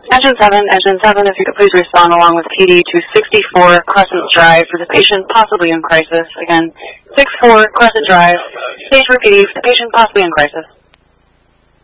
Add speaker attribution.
Speaker 1: Engine 7, if you could please respond along with PD to 64 Crescent Drive for the patient possibly in crisis. Again, 64 Crescent Drive, stage for PD, the patient possibly in crisis.